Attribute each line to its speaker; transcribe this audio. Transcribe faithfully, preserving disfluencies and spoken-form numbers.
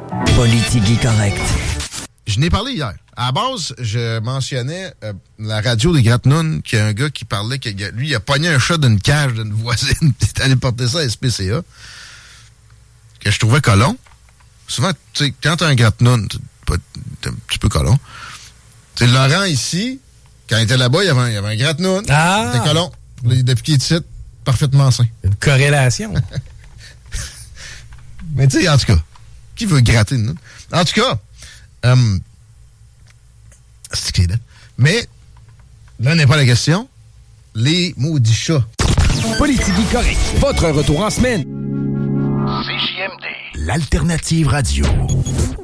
Speaker 1: Politique correct.
Speaker 2: Je n'ai parlé hier. À la base, je mentionnais euh, la radio des Gratte-Nounes, qu'il y a un gars qui parlait que lui, il a pogné un chat d'une cage d'une voisine, puis il est allé porter ça à S P C A, que je trouvais colon. Souvent, tu sais, quand t'as un Gratte-Noune, t'es un petit peu colon. Tu sais, Laurent, ici, quand il était là-bas, il y avait un, il y avait un Gratte-Noune.
Speaker 3: Ah!
Speaker 2: Il était colon. Depuis qu'il est ici, parfaitement sain.
Speaker 3: Une corrélation.
Speaker 2: Mais tu sais, en tout cas, qui veut gratter une noune? En tout cas, euh, c'est que c'est là. Mais, là n'est pas la question. Les maudits chats.
Speaker 4: Politique correct. Votre retour en semaine.
Speaker 1: C J M D. L'alternative radio.